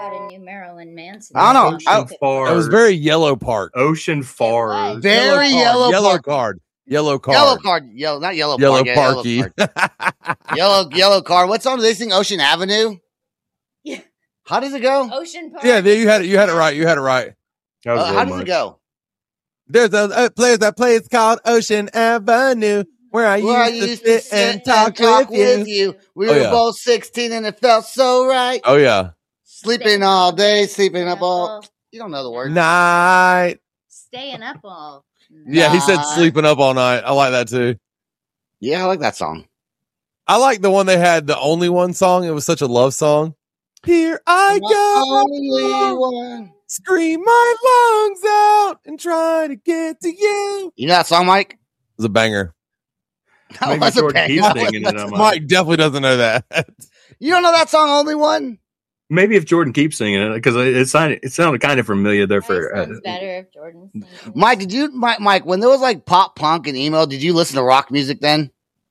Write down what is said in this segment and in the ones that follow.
had a new Marilyn Manson. I don't know. Ocean Fars. It was very Yellow Park. Ocean Fars. Very yellow card. Yellow card. Yellow card. Yellow, not yellow. Yellow Park, Parky. Yellow card. What song do they sing? Ocean Avenue. Yeah. How does it go? Ocean Park. Yeah, you had it right. You had it right. That was How does it go? There's a place called Ocean Avenue where I used to sit and talk with you. We were both 16 and it felt so right. Oh yeah. Sleeping all day, sleeping up all. You don't know the word. Night. Staying up all. Yeah, he said sleeping up all night. I like that too. Yeah, I like that song. I like the one they had, the Only One song. It was such a love song. Here I go. Only one. Scream my lungs out and try to get to you. You know that song, Mike? It was a banger. That Maybe was a Jordan banger. keeps singing it. Mike definitely doesn't know that. You don't know that song, Only One? Maybe if Jordan keeps singing it, because it sounded kind of familiar there for. Sounds better if Jordan sings it. Mike, when there was like pop punk and emo, did you listen to rock music then?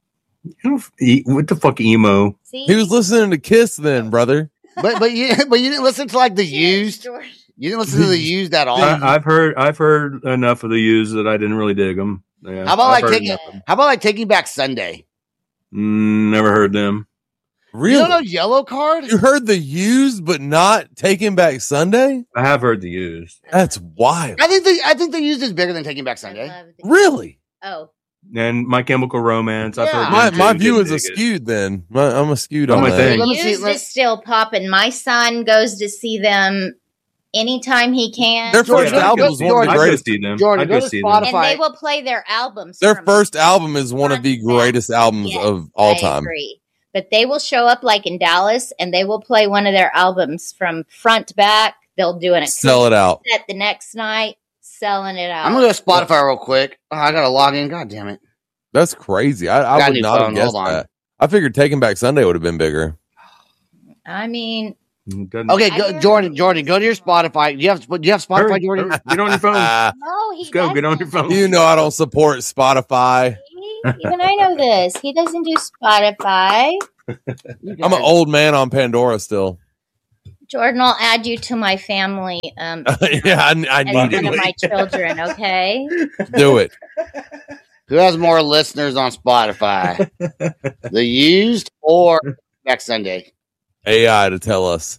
What the fuck, emo? See? He was listening to Kiss then, brother. But you didn't listen to like the Used. George. You didn't listen to the Used at all. I've heard enough of the Used that I didn't really dig them. Yeah, How about I've heard enough. Taking Back Sunday? Never heard them. Really? You don't know Yellow Card? You heard the Used, but not Taking Back Sunday? I have heard the Used. That's wild. I think the Used is bigger than Taking Back Sunday. I love the- Really? Oh. And My Chemical Romance. I've Yeah. heard them My too. view Didn't is dig it. skewed then. I'm a skewed Not on my that. thing. Let me Used see. is still popping. My son goes to see them anytime he can. Their first Yeah, album I'd was go- one of the I'd go greatest. see them. Jordan, I'd go go to see them. Spotify. And they will play their albums. Their from first album is one of the front to back. greatest albums Yes, of all I time. agree. But they will show up like in Dallas and they will play one of their albums from front to back. They'll do an Sell it out. set the next night, selling it out. I'm gonna go to Spotify real quick. Oh, I gotta log in. God damn it. That's crazy. I Got a would new not have phone. guessed Hold on. that. I figured Taking Back Sunday would have been bigger. I mean, Okay, Jordan, go to your Spotify. Do you have Spotify, Hurry, Jordan? hurry, get on your phone. no, he Let's go. Get on your doesn't. phone. You know I don't support Spotify. Even I know this. He doesn't do Spotify. I'm an old man on Pandora still. Jordan, I'll add you to my family. Yeah, I As need one of it. my children, okay? Do it. Who has more listeners on Spotify? The Used or Next Sunday? AI to tell us.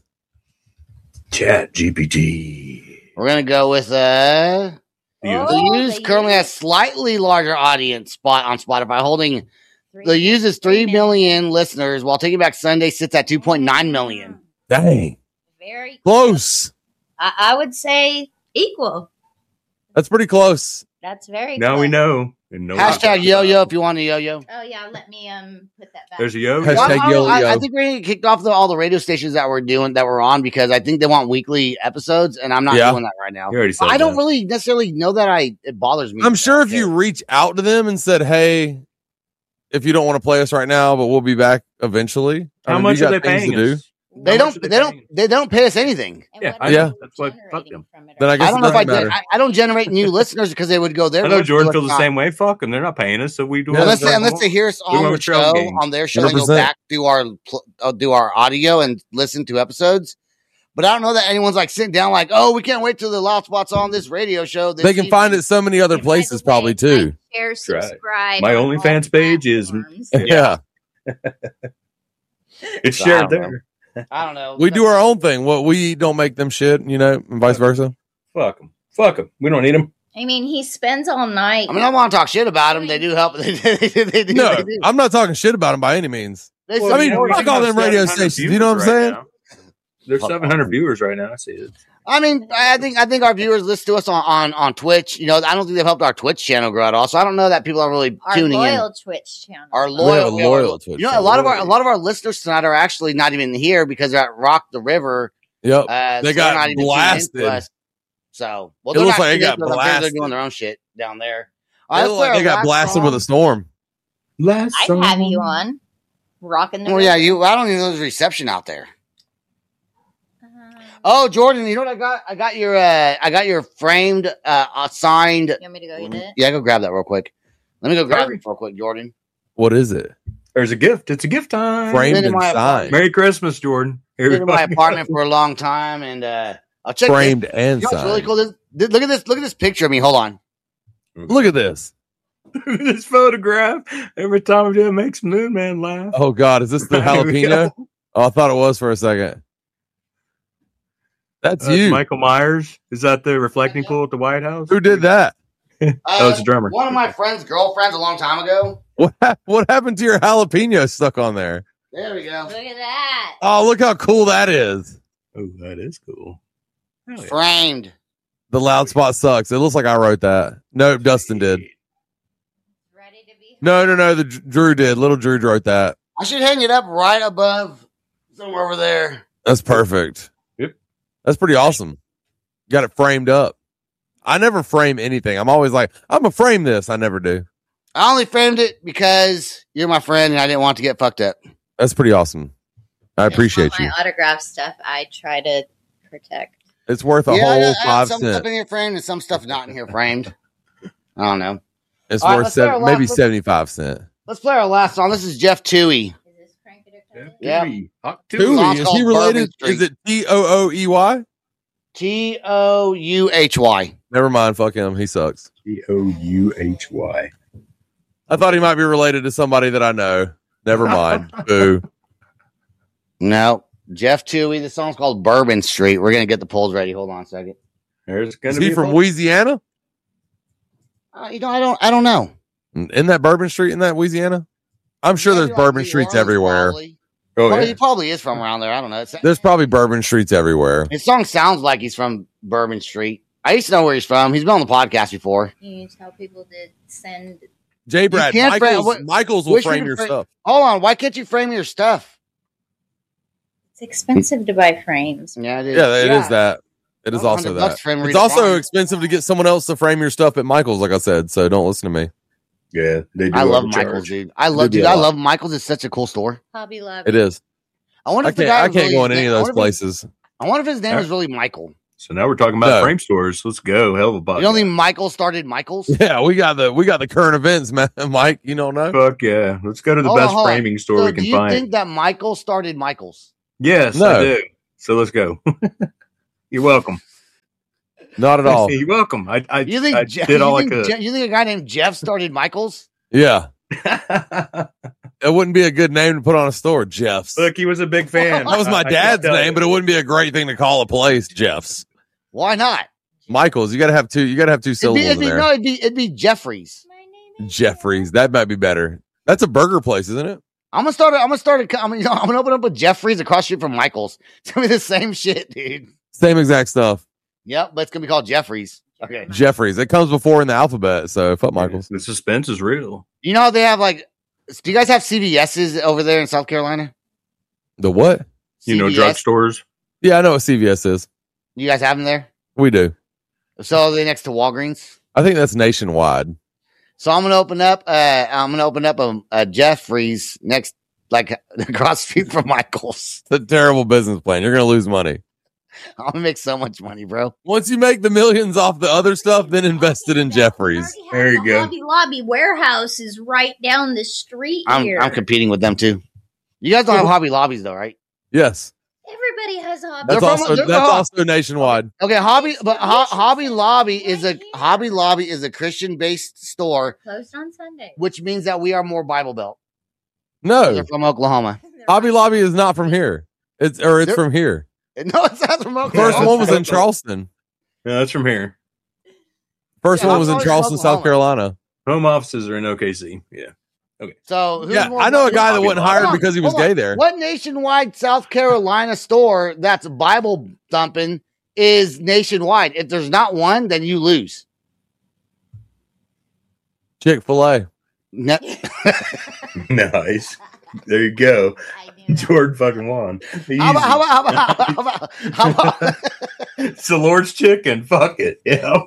Chat GPT. We're gonna go with Used. The Used currently has slightly larger audience spot on Spotify, holding The Used is 3 million listeners, while Taking Back Sunday sits at 2.9 million. Dang. Very Close. I would say equal. That's pretty close. That's very Now close. we know. And no Hashtag yo-yo if you want a yo-yo. Oh yeah, let me put that back. There's a yo. Hashtag Well, yo-yo. I think we're gonna get kicked off all the radio stations that we're on because I think they want weekly episodes, and I'm not doing that right now. You already said I don't that. really necessarily know that it bothers me. I'm sure if you reach out to them and said, hey, if you don't want to play us right now, but we'll be back eventually. How I mean, much you are they got things paying to do. us? they How much don't are they paying? they don't pay us anything. And Yeah, what I are know. you That's why- fuck generating them. from it? Then I guess I don't know if I doesn't did. matter. I don't generate new listeners because they would go there. I know Jordan feels the same way. Fuck them. They're not paying us, so we do. Unless whatever they hear us We on want the to trail show, games. on their show, and go 100%. back do our audio and listen to episodes. But I don't know that anyone's like sitting down like, oh, we can't wait till the loud spots on this radio show. They can find it so many other And by places the way, probably too. like, share, right. subscribe. My on OnlyFans all page is- platforms. Yeah. It's I shared don't know. there. I don't know. We do our own thing. What we don't make them shit, and vice versa. Fuck them. Fuck them. We don't need them. I mean, he spends all night. I mean, I want to talk shit about them. They do help. They do. No, They do. I'm not talking shit about them by any means. They Well, I mean, support- you know, fuck we all have them radio 700 stations, you know what I'm viewers saying? now. There's 700 viewers right now. I see it. I mean, I think our viewers listen to us on Twitch. You know, I don't think they've helped our Twitch channel grow at all. So I don't know that people are really our tuning loyal in. Our Twitch channel. Our We have loyal, a loyal Twitch You know, a channel. lot of our listeners tonight are actually not even here because they're at Rock the River. Yep. So They they're got not even tuning in blasted. to us. So, well, It they're looks not like it tuning in got to us. I'm sure blasted. They're doing their own shit down there. They look like they got blasted with a storm. Last I'd have you on. Rocking the Well, yeah, I don't even know there's reception out there. Oh, Jordan, you know what I got? I got your framed, signed. You want me to go get it? Yeah, go grab that real quick. Let me go grab it real quick, Jordan. What is it? There's a gift. It's a gift time. Framed Been in and my signed. Merry Christmas, Jordan. Been in my apartment for a long time, and I'll check. Framed and You know what's signed. really cool? Look at this. Look at this picture of me. Hold on. Look at this. This photograph. Every time I do it makes Moon Man laugh. Oh God, is this the Here we jalapeno? go. Oh, I thought it was for a second. That's you. Michael Myers. Is that the reflecting pool at the White House? Who did that? That was the drummer. One of my friend's girlfriends a long time ago. What happened to your jalapeno stuck on there? There we go. Look at that. Oh, look how cool that is. Oh, that is cool. Hell yeah. Framed. The loud spot sucks. It looks like I wrote that. Nope, Dustin did. Ready to be. No. The Drew did. Little Drew wrote that. I should hang it up right above somewhere over there. That's perfect. Yep. That's pretty awesome. Got it framed up. I never frame anything. I'm always like, I'm gonna frame this. I never do. I only framed it because you're my friend and I didn't want to get fucked up. That's pretty awesome. I appreciate All you. my autograph stuff I try to protect. It's worth a I whole got 5 some stuff cents. in here framed and some stuff not in here framed. I don't know. It's All right, worth let's play our maybe last- 75 cents. Let's play our last song. This is Jeff Toohey. Is this crank it or cut it? Yeah. Hot Toohey, song's is called he related? Bourbon Is it Tooey? Touhy. Never mind. Fuck him. He sucks. Touhy. I thought he might be related to somebody that I know. Never mind. Boo. No. Jeff Toohey. The song's called Bourbon Street. We're going to get the polls ready. Hold on a second. There's gonna Is be he a from vote. Louisiana? I don't know. Isn't that Bourbon Street in that Louisiana? I'm sure there's Maybe like Bourbon New Streets Orleans, everywhere. Probably. Oh, Well, yeah. he probably is from around there. I don't know. There's probably Bourbon Streets everywhere. His song sounds like he's from Bourbon Street. I used to know where he's from. He's been on the podcast before. You tell people to send. J. Brad, can't Michaels will wish we frame could your frame- stuff. Hold on. Why can't you frame your stuff? It's expensive to buy frames. Yeah, it is. Yeah, it is that. It is also $100 that. for him to It's read a also song. expensive to get someone else to frame your stuff at Michaels, like I said. So don't listen to me. Yeah, they do. I love overcharge. Michaels, dude. do a lot. love Michaels. It's such a cool store. Hobby Lobby. It is. I wonder I if the guy can't. I was can't really go in his any of name- those places. I wonder if his name was really Michael. So now we're talking about No. frame stores. Let's go. Hell of a You podcast. don't think Michael started Michaels? Yeah, we got the current events, man. Mike, you don't know? Fuck yeah. Let's go to the Hold on, best hold on. framing store So we do can you find. think that Michael started Michaels? Yes, No. I do. So let's go. You're welcome. Not at all. You're welcome. I You think I Je- did all I you think could. Je- you think a guy named Jeff started Michaels? Yeah, it wouldn't be a good name to put on a store, Jeff's. Look, he was a big fan. That was my I can dad's tell name, you. but it wouldn't be a great thing to call a place, Jeff's. Why not? Michael's. You got to have two. You got to have two syllables in there. It'd be Jeffries. My name is Jeffries. That might be better. That's a burger place, isn't it? I'm gonna open up a Jeffries across the street from Michaels. It's gonna be the same shit, dude. Same exact stuff. Yep, but it's gonna be called Jeffries. Okay. Jeffries. It comes before in the alphabet, so fuck Michael's. The suspense is real. You know how they have like? Do you guys have CVS's over there in South Carolina? The what? You know, CVS? drugstores. Yeah, I know what CVS is. You guys have them there? We do. So are they next to Walgreens? I think that's nationwide. So I'm gonna open up a Jeffries next, like across the street from Michaels. It's a terrible business plan. You're going to lose money. I'm gonna make so much money, bro. Once you make the millions off the other stuff, then invest it in Jeffries. There you go. Hobby Lobby warehouse is right down the street here. I'm competing with them too. You guys don't have Hobby Lobbies though, right? Yes. Everybody has a hobby. They're That's from- they're- also nationwide. Okay, Hobby Lobby is a Christian based store, Closed on Sunday. which means that we are more Bible Belt. No. They're from Oklahoma. Hobby Lobby is not from here. It's They're- from here. No, it's not from The Oklahoma. first one was in Charleston. Yeah, that's from here. First Yeah, one was in I'm Charleston, Oklahoma. South Carolina. Home offices are in OKC. Yeah. So who's Yeah, more I know a guy that Hobby wasn't Lobby? hired because he was Hold on. gay there. What nationwide South Carolina store that's Bible thumping is nationwide? If there's not one, then you lose. Chick-fil-A. No. Nice. There you go. I do not. Jordan fucking won. Easy. How about It's the Lord's chicken. Fuck it. Yeah.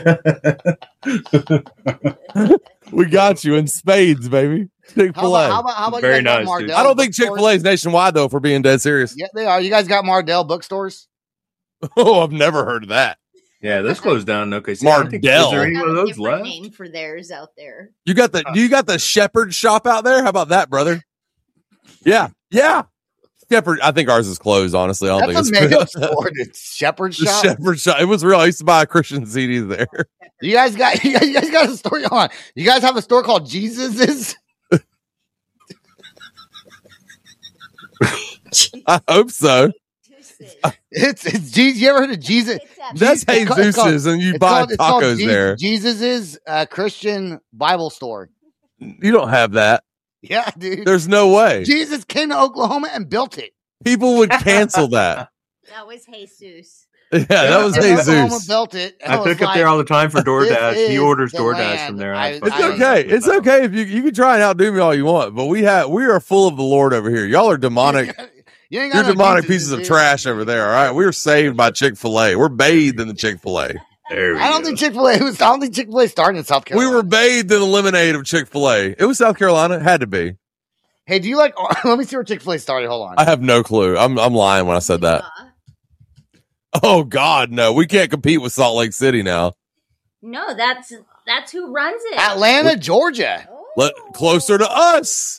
We got you in spades, baby. Chick-fil-A. how about Very you guys got nice, dude. Mardell I don't think bookstores? Chick-fil-A is nationwide, though, for being dead serious. Yeah, they are. You guys got Mardell bookstores? Oh, I've never heard of that. Yeah, this closed down in OKC. I think- Mardell. Is there any Have one of a those different left? name for theirs out there. You got the Shepherd shop out there? How about that, brother? Yeah. Shepherd. I think ours is closed. Honestly, I don't That's think it's store. It's Shepherd the Shop. Shepherd Shop. It was real. I used to buy a Christian CD there. You guys got a store on. You guys have a store called Jesus's. I hope so. It's Jesus. You ever heard of Jesus? That's Jesus's, and you buy tacos there. Jesus's Christian Bible store. You don't have that. Yeah, dude. There's no way. Jesus came to Oklahoma and built it. People would cancel that. That was Jesus. Yeah, that was Oklahoma Jesus. built it. I pick up there all the time for DoorDash. He orders the DoorDash land. from there. It's Okay. It's okay if you can try and outdo me all you want, but we are full of the Lord over here. Y'all are demonic. You're demonic pieces of trash over there. All right, we are saved by Chick-fil-A. We're bathed in the Chick-fil-A. I don't think Chick-fil-A started in South Carolina. We were bathed in the lemonade of Chick-fil-A. It was South Carolina. It had to be. Hey, do you like? Let me see where Chick-fil-A started. Hold on. I have no clue. I'm lying when I said that. Oh God, no. We can't compete with Salt Lake City now. No, that's who runs it. Atlanta, Georgia. Closer to us.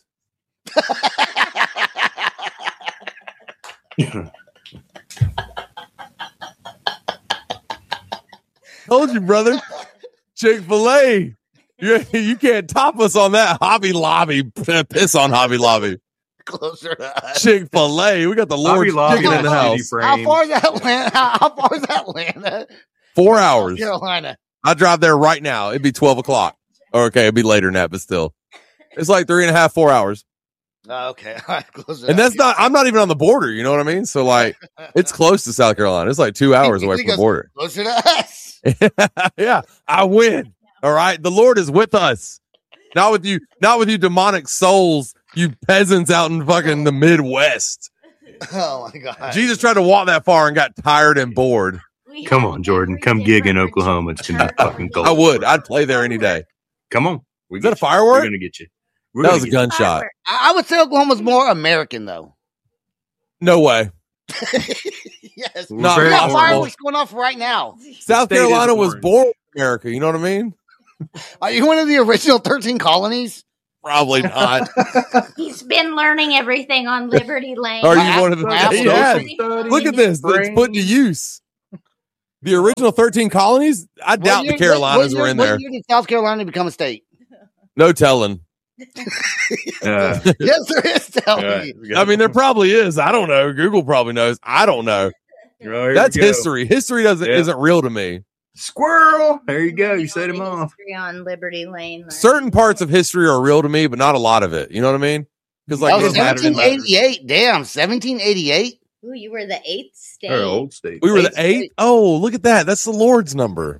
Told you, brother. Chick-fil-A. You can't top us on that. Hobby Lobby. Piss on Hobby Lobby. Closer to us. Chick-fil-A. We got the Lord's chicken in the house. How far is Atlanta? How far is Atlanta? 4 hours. Carolina. I drive there right now. It'd be 12 o'clock. Okay, it'd be later than that, but still. It's like 3.5, 4 hours. Okay. All right, closer. And I'm not even on the border, you know what I mean? So like it's close to South Carolina. It's like 2 hours away from the border. Closer to us. Yeah, I win. All right. The Lord is with us. Not with you demonic souls, you peasants out in fucking the Midwest. Oh my God. Jesus tried to walk that far and got tired and bored. Come on, Jordan. Come gig in Oklahoma. It's gonna be fucking cold. I would. I'd play there any day. Come on. Is that a firework? We're gonna get you. That was a gunshot. I would say Oklahoma's more American, though. No way. Yes. No, we got fireworks going off right now. South Carolina was born in America. You know what I mean? Are you one of the original 13 colonies? Probably not. He's been learning everything on Liberty Lane. Are you one of the? Yeah. Look at this. It's put to use. The original 13 colonies? I doubt the Carolinas were in there. What year did South Carolina become a state? No telling. Yes, there is telling. I mean, there probably is. I don't know. Google probably knows. I don't know. That's history. History isn't real to me. Squirrel. There you go. You set him off. On Liberty Lane. Certain parts of history are real to me, but not a lot of it. You know what I mean? Because like 1788. Damn, 1788. Ooh, you were the 8th state. Old state. We were the 8th. Oh, look at that. That's the Lord's number.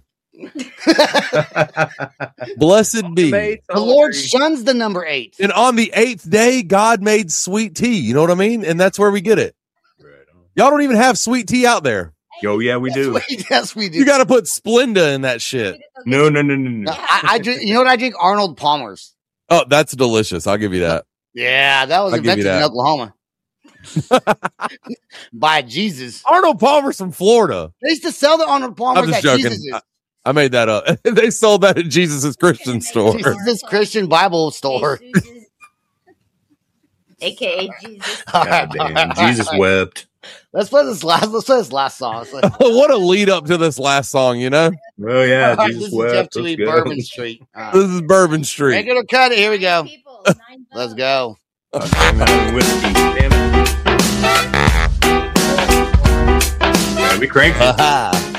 Blessed be. The Lord shuns the number 8. And on the 8th day, God made sweet tea. You know what I mean? And that's where we get it. Y'all don't even have sweet tea out there. Yo, yeah, we do. Yes, we do. You got to put Splenda in that shit. No. I drink. You know what I drink? Arnold Palmer's. Oh, that's delicious. I'll give you that. Yeah, that was invented in Oklahoma by Jesus. Arnold Palmer's from Florida. They used to sell the Arnold Palmer's at Jesus'. I made that up. They sold that at Jesus' Christian store. Jesus' Christian Bible store. AKA Jesus. Right. Jesus wept. Let's play this last song. What a lead up to this last song, you know? Oh yeah, Right, Jesus this wept. is Jeff Tweedy, Bourbon Street. This is Bourbon Street. Make it or cut it. Here we go. Let's go. Whiskey, damn it. Yeah, we cranked it.